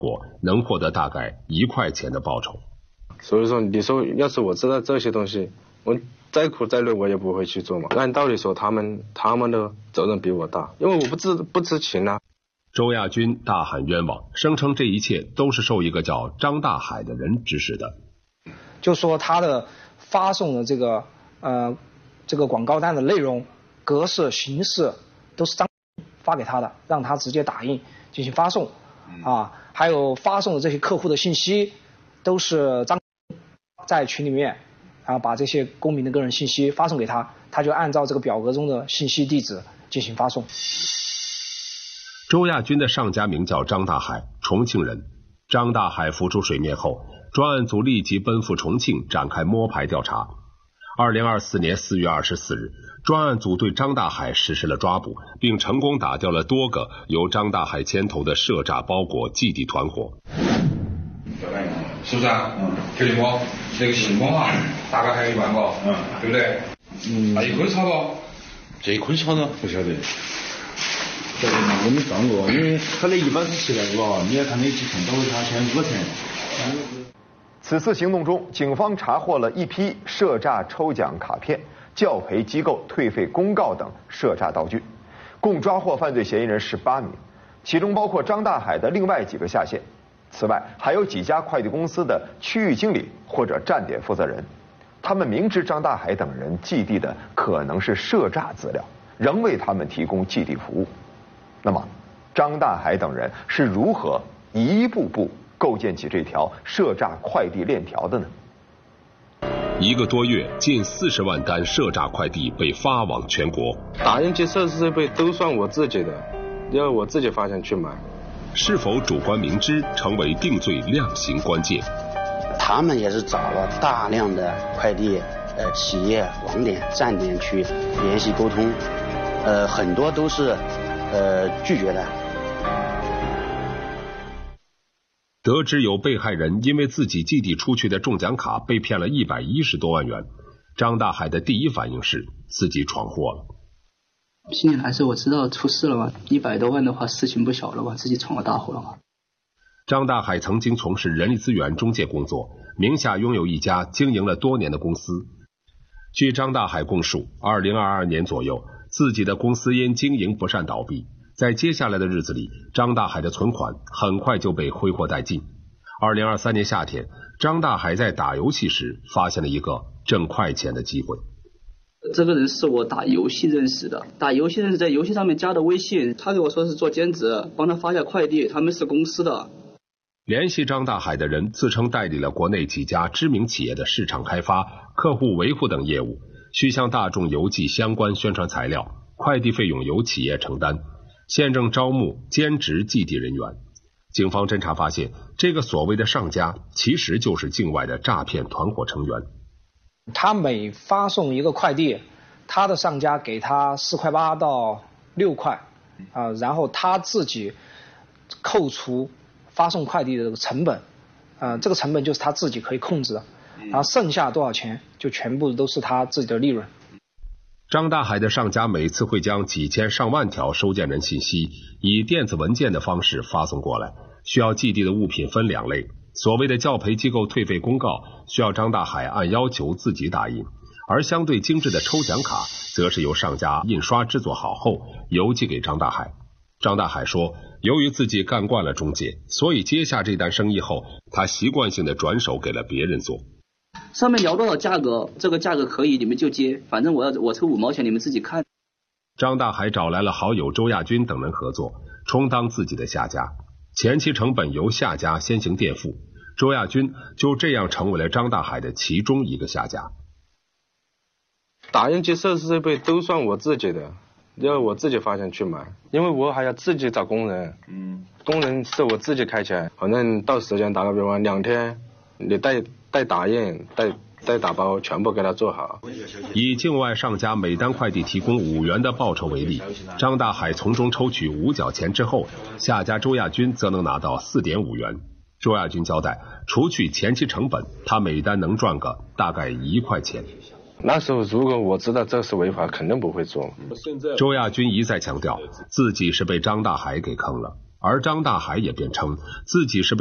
我能获得大概1块钱的报酬。 所以说，你说要是我知道这些东西，我再苦再累我也不会去做嘛。按道理说，他们的责任比我大，因为我不知情啊。 周亚军大喊冤枉，声称这一切都是受一个叫张大海的人指使的。 就说他的发送的这个广告单的内容、格式、形式都是张发给他的，让他直接打印进行发送啊，还有发送的这些客户的信息都是张在群里面啊把这些公民的个人信息发送给他，他就按照这个表格中的信息地址进行发送。 周亚军的上家名叫张大海，重庆人。张大海浮出水面后，专案组立即奔赴重庆展开摸排调查。2024年4月24日，专案组对张大海实施了抓捕，并成功打掉了多个由张大海牵头的涉诈包裹寄递团伙。 是不是啊？肯定不？那个信封啊，大概还有1万个，对不对？那1块钞不？ 这1块钞呢？不晓得。我没算过，因为他那一般是700多，你要看那几千多，他现在5块钱。 此次行动中，警方查获了一批涉诈抽奖卡片、教培机构退费公告等涉诈道具，共抓获犯罪嫌疑人18名，其中包括张大海的另外几个下线。此外，还有几家快递公司的区域经理或者站点负责人，他们明知张大海等人寄递的可能是涉诈资料，仍为他们提供寄递服务。那么，张大海等人是如何一步步构建起这条涉诈快递链条的呢 ？1个多月，近40万单涉诈快递被发往全国。 打印机、测试设备都算我自己的，要我自己花钱去买。 是否主观明知成为定罪量刑关键？ 他们也是找了大量的快递企业、网点、站点去联系沟通，很多都是拒绝的。 得知有被害人因为自己寄递出去的中奖卡被骗了110多万元，张大海的第一反应是自己闯祸了。 心里难受，我知道出事了嘛，100多万的话事情不小了嘛，自己闯了大祸了嘛。 张大海曾经从事人力资源中介工作，名下拥有一家经营了多年的公司。据张大海供述，2022年左右，自己的公司因经营不善倒闭。在接下来的日子里，张大海的存款很快就被挥霍殆尽。2023年夏天，张大海在打游戏时发现了一个挣快钱的机会。 这个人是我打游戏认识的，在游戏上面加的微信，他给我说是做兼职，帮他发下快递，他们是公司的。 联系张大海的人自称代理了国内几家知名企业的市场开发、客户维护等业务，需向大众邮寄相关宣传材料，快递费用由企业承担。现正招募兼职寄递人员。警方侦查发现，这个所谓的上家其实就是境外的诈骗团伙成员。 他每发送一个快递，他的上家给他4块8到6块然后他自己扣除发送快递的这个成本，这个成本就是他自己可以控制的，然后剩下多少钱就全部都是他自己的利润。 张大海的上家每次会将几千上万条收件人信息以电子文件的方式发送过来，需要寄递的物品分2类。所谓的教培机构退费公告需要张大海按要求自己打印，而相对精致的抽奖卡则是由上家印刷制作好后邮寄给张大海。张大海说，由于自己干惯了中介，所以接下这单生意后，他习惯性的转手给了别人做。 上面聊多少价格，这个价格可以你们就接，反正我抽5毛钱，你们自己看。 张大海找来了好友周亚军等人合作，充当自己的下家，前期成本由下家先行垫付，周亚军就这样成为了张大海的其中一个下家。 打印机、测试设备都算我自己的，要我自己花钱去买，因为我还要自己找工人，工人是我自己开钱，反正到时间打个比方，2天你带打印带打包全部给他做好。 以境外上家每单快递提供5元的报酬为例，张大海从中抽取5角钱之后，下家周亚军则能拿到4.5元。周亚军交代，除去前期成本，他每单能赚个大概1块钱。 那时候如果我知道这是违法，肯定不会做。 周亚军一再强调，自己是被张大海给坑了。 而张大海也辩称自己是被